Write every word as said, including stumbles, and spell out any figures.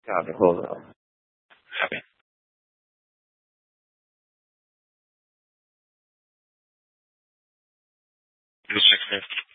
Got it. Hold on. Okay. Just check there.